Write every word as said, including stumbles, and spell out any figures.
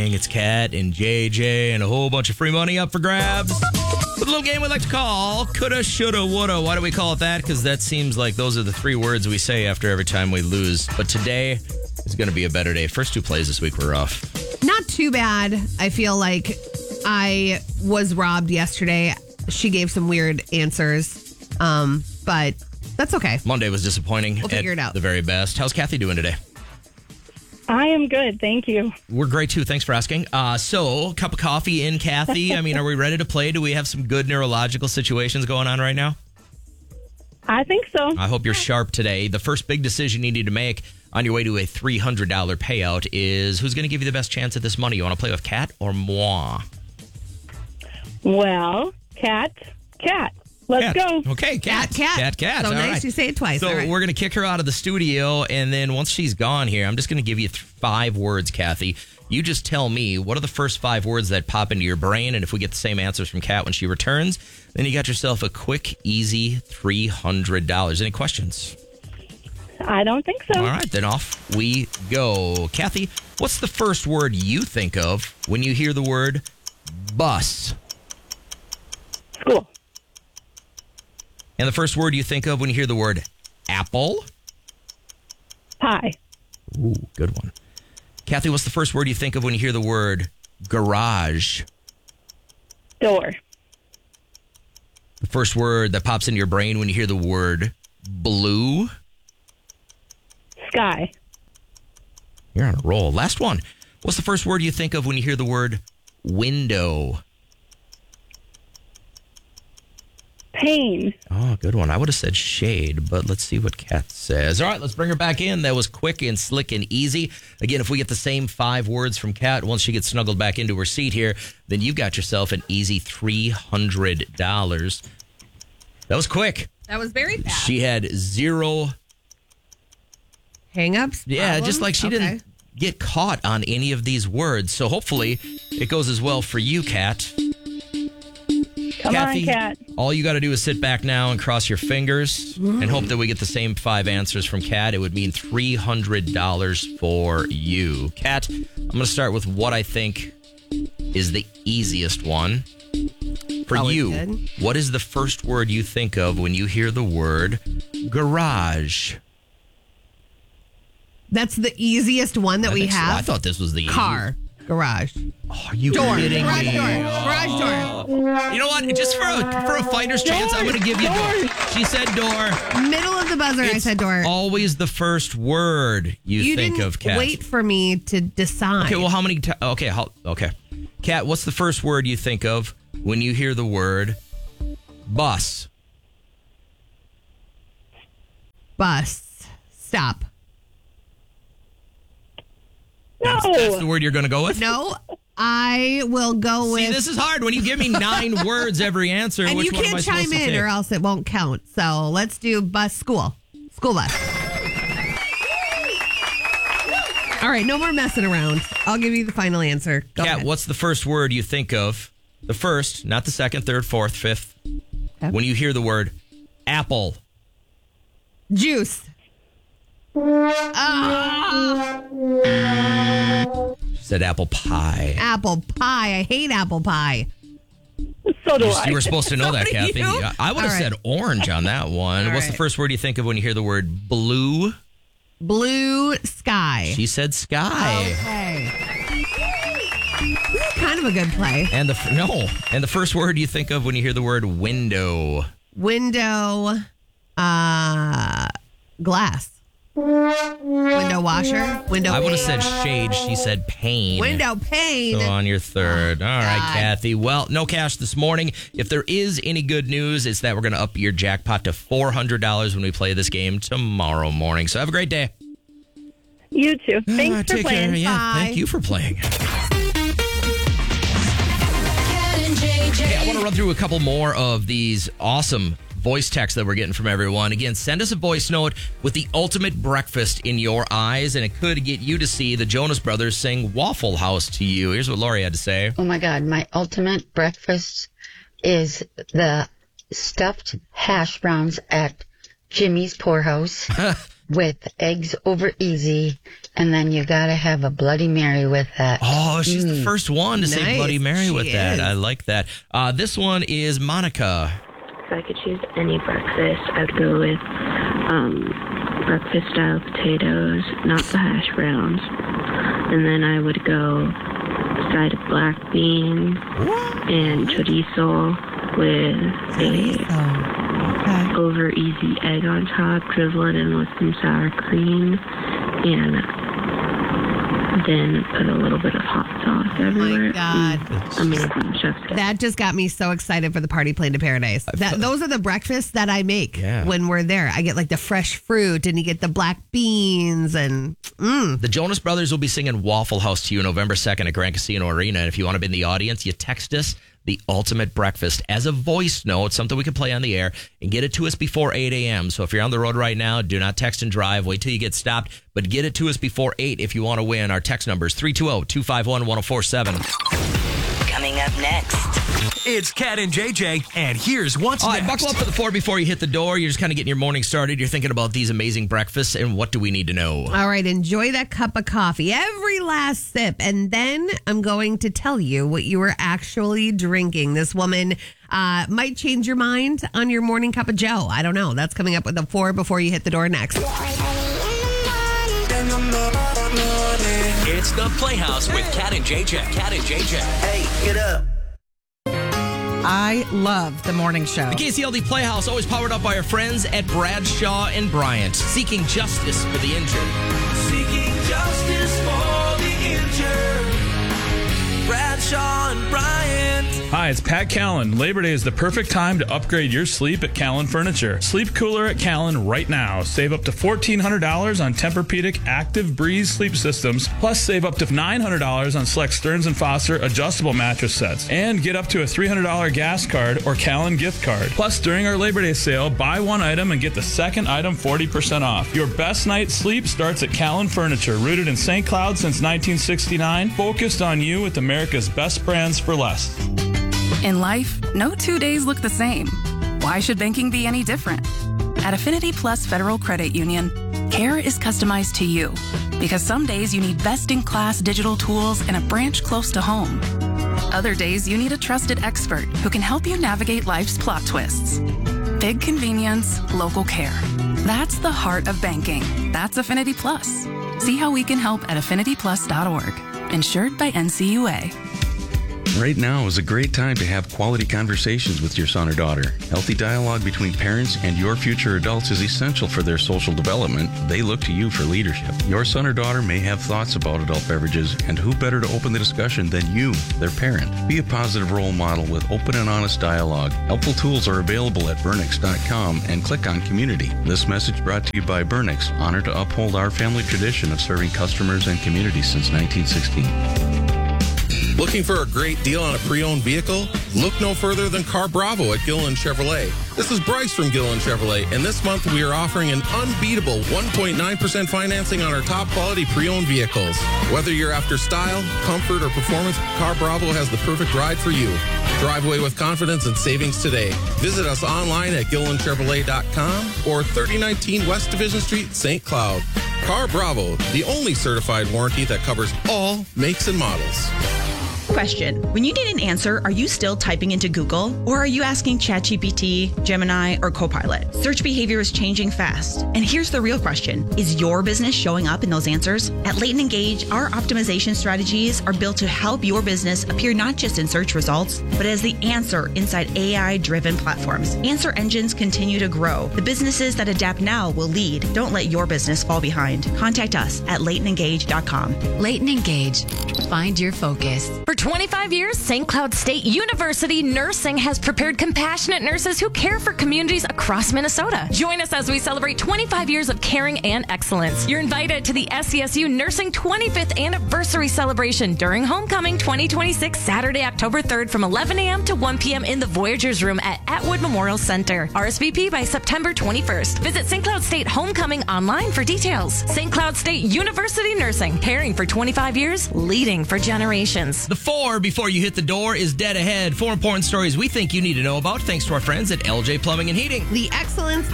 It's Kat and J J and a whole bunch of free money up for grabs. With a little game we like to call Coulda, Shoulda, Woulda. Why do we call it that? Because that seems like those are the three words we say after every time we lose. But today is going to be a better day. First two plays this week were rough. Not too bad. I feel like I was robbed yesterday. She gave some weird answers, um, but that's okay. Monday was disappointing. We'll figure at it out. The very best. How's Kathy doing today? I am good, thank you. We're great, too. Thanks for asking. Uh, so, cup of coffee in, Kathy. I mean, are we ready to play? Do we have some good neurological situations going on right now? I think so. I hope you're sharp today. The first big decision you need to make on your way to a three hundred dollars payout is who's going to give you the best chance at this money? You want to play with Kat or moi? Well, Kat, Kat. Let's Kat. go. Okay, Kat. Kat, Kat. Kat, Kat. So All nice right. you say it twice. So All right. we're going to kick her out of the studio, and then once she's gone here, I'm just going to give you th- five words, Kathy. You just tell me what are the first five words that pop into your brain, and if we get the same answers from Kat when she returns, then you got yourself a quick, easy three hundred dollars. Any questions? I don't think so. All right, then off we go. Kathy, what's the first word you think of when you hear the word bus? School. And the first word you think of when you hear the word apple? Pie. Ooh, good one. Kathy, what's the first word you think of when you hear the word garage? Door. The first word that pops into your brain when you hear the word blue? Sky. You're on a roll. Last one. What's the first word you think of when you hear the word window? Pain. Oh, good one. I would have said shade, but let's see what Kat says. All right, let's bring her back in. That was quick and slick and easy. Again, if we get the same five words from Kat once she gets snuggled back into her seat here, then you've got yourself an easy three hundred dollars. That was quick. That was very fast. She had zero. Hang-ups? Yeah, Problems? just like she Okay. didn't get caught on any of these words. So hopefully it goes as well for you, Kat. Come Kathy, on, Kat. all you got to do is sit back now and cross your fingers and hope that we get the same five answers from Kat. It would mean three hundred dollars for you. Kat, I'm going to start with what I think is the easiest one. For Always you, good. what is the first word you think of when you hear the word garage? That's the easiest one that I we think so. have. I thought this was the Car. Garage. Oh, are you Door. kidding Garage me? door. Garage door. You know what? Just for a, for a fighter's chance, I'm going to give you door. She said door. Middle of the buzzer, I It's said door. always the first word you, You think didn't of, Kat. wait for me to decide. Okay, well, how many times? Okay, how, okay. Kat, what's the first word you think of when you hear the word bus? Bus. Stop. No. That's, that's the word you're going to go with? No, I will go with... See, this is hard. When you give me nine words every answer, and which you one am I can't supposed chime to in take? or else it won't count. So let's do bus school. School bus. All right, no more messing around. I'll give you the final answer. Go Kat, ahead. what's the first word you think of? The first, not the second, third, fourth, fifth. Okay. When you hear the word apple. Juice. Ah, She said apple pie. apple pie. I hate apple pie. So do You, I. you were supposed to know So that, do Kathy. you? I- I would have All right. said orange on that one. All What's the right. first word you think of when you hear the word blue? Blue sky. She said sky. Okay. This is kind of a good play. And the f- no, and the first word you think of when you hear the word window. Window, uh, glass. Window washer. Window. I would have pane. said shade. She said pain. Window pane. So on your third. All right, God. Kathy. Well, no cash this morning. If there is any good news, it's that we're going to up your jackpot to four hundred dollars when we play this game tomorrow morning. So have a great day. You too. Thanks Uh, for take playing. care. Yeah, Bye. thank you for playing. Kat and J J. Hey, I want to run through a couple more of these awesome voice texts that we're getting from everyone. Again, send us a voice note with the ultimate breakfast in your eyes, and it could get you to see the Jonas Brothers sing Waffle House to you. Here's what Lori had to say. Oh my God, my ultimate breakfast is the stuffed hash browns at Jimmy's Poorhouse. with eggs over easy, and then you gotta have a Bloody Mary with that. Oh, she's the first one to say Nice. Bloody Mary She with that. is. I like that. Uh, this one is Monica. If I could choose any breakfast, I'd go with um, breakfast-style potatoes, not the hash browns. And then I would go side of black beans and chorizo with a Okay. over easy egg on top, drizzle it in with some sour cream, and then put a little bit of hot sauce everywhere. God. Mm, amazing, chef's kiss. That just got me so excited for the Party Plane to Paradise. That, those are the breakfasts that I make Yeah. when we're there. I get like the fresh fruit, and you get the black beans, and mm, The Jonas Brothers will be singing Waffle House to you November second at Grand Casino Arena. And if you want to be in the audience, you text us the ultimate breakfast as a voice note, something we can play on the air, and get it to us before eight a.m. So if you're on the road right now, do not text and drive. Wait till you get stopped, but get it to us before eight if you want to win. Our text number is three two zero, two five one, one zero four seven. Coming up next. It's Cat and J J, and here's what's All right, next. buckle up for the four before you hit the door. You're just kind of getting your morning started. You're thinking about these amazing breakfasts, and what do we need to know? all right, enjoy that cup of coffee, every last sip. And then I'm going to tell you what you were actually drinking. This woman uh, might change your mind on your morning cup of Joe. I don't know. That's coming up with the four before you hit the door next. It's the Playhouse with Cat and J J. Cat and J J. Hey, get up. I love the morning show. The K C L D Playhouse, always powered up by our friends at Bradshaw and Bryant, seeking justice for the injured. Seeking justice for the injured. Bradshaw and Bryant. Hi, it's Pat Callan. Labor Day is the perfect time to upgrade your sleep at Callan Furniture. Sleep cooler at Callan right now. Save up to fourteen hundred dollars on Tempur-Pedic Active Breeze sleep systems, plus save up to nine hundred dollars on select Stearns and Foster adjustable mattress sets. And get up to a three hundred dollars gas card or Callan gift card. Plus, during our Labor Day sale, buy one item and get the second item forty percent off. Your best night's sleep starts at Callan Furniture, rooted in Saint Cloud since nineteen sixty-nine, focused on you with America's best brands for less. In life, no two days look the same. Why should banking be any different? At Affinity Plus Federal Credit Union, care is customized to you because some days you need best-in-class digital tools and a branch close to home. Other days you need a trusted expert who can help you navigate life's plot twists. Big convenience, local care. That's the heart of banking. That's Affinity Plus. See how we can help at affinity plus dot org. Insured by N C U A. Right now is a great time to have quality conversations with your son or daughter. Healthy dialogue between parents and your future adults is essential for their social development. They look to you for leadership. Your son or daughter may have thoughts about adult beverages, and who better to open the discussion than you, their parent? Be a positive role model with open and honest dialogue. Helpful tools are available at burnix dot com and click on Community. This message brought to you by Burnix, honored to uphold our family tradition of serving customers and communities since nineteen sixteen. Looking for a great deal on a pre-owned vehicle? Look no further than Car Bravo at Gilliland Chevrolet. This is Bryce from Gilliland Chevrolet, and this month we are offering an unbeatable one point nine percent financing on our top quality pre-owned vehicles. Whether you're after style, comfort, or performance, Car Bravo has the perfect ride for you. Drive away with confidence and savings today. Visit us online at gilliland chevrolet dot com or thirty nineteen West Division Street, Saint Cloud. Car Bravo, the only certified warranty that covers all makes and models. Question. When you need an answer, are you still typing into Google? Or are you asking ChatGPT, Gemini, or Copilot? Search behavior is changing fast. And here's the real question. Is your business showing up in those answers? At Leighton Engage, our optimization strategies are built to help your business appear not just in search results, but as the answer inside A I-driven platforms. Answer engines continue to grow. The businesses that adapt now will lead. Don't let your business fall behind. Contact us at leighton engage dot com. Leighton Engage. Find your focus. For twenty-five years, Saint Cloud State University Nursing has prepared compassionate nurses who care for communities across Minnesota. Join us as we celebrate twenty-five years of caring and excellence. You're invited to the S C S U Nursing twenty-fifth Anniversary Celebration during Homecoming twenty twenty-six, Saturday, October third from eleven a.m. to one p.m. in the Voyagers Room at Atwood Memorial Center. R S V P by September twenty-first. Visit Saint Cloud State Homecoming online for details. Saint Cloud State University Nursing, caring for twenty-five years, leading for generations. The four before you hit the door is dead ahead. Four important stories we think you need to know about, thanks to our friends at L J Plumbing and Heating. The excellence